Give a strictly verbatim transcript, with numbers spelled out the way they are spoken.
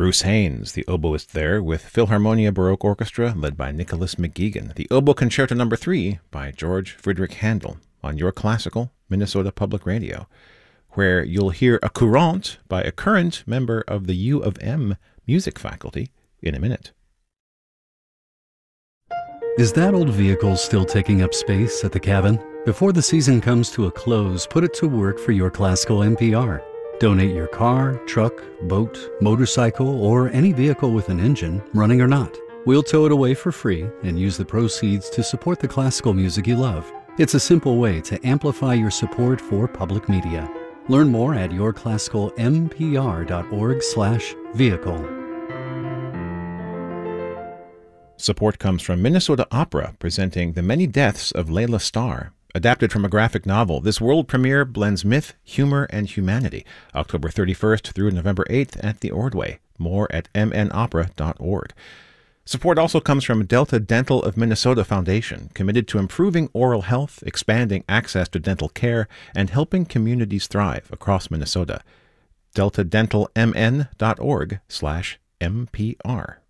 Bruce Haynes, the oboist there, with Philharmonia Baroque Orchestra led by Nicholas McGeegan. The Oboe Concerto Number three by George Friedrich Handel on your classical Minnesota Public Radio, where you'll hear a courante by a current member of the U of M music faculty in a minute. Is that old vehicle still taking up space at the cabin? Before the season comes to a close, put it to work for your classical N P R. Donate your car, truck, boat, motorcycle, or any vehicle with an engine, running or not. We'll tow it away for free and use the proceeds to support the classical music you love. It's a simple way to amplify your support for public media. Learn more at your classical m p r dot org slash vehicle. Support comes from Minnesota Opera, presenting The Many Deaths of Layla Starr. Adapted from a graphic novel, this world premiere blends myth, humor, and humanity. October thirty-first through November eighth at the Ordway. More at m n opera dot org. Support also comes from Delta Dental of Minnesota Foundation, committed to improving oral health, expanding access to dental care, and helping communities thrive across Minnesota. delta dental m n dot org slash m p r.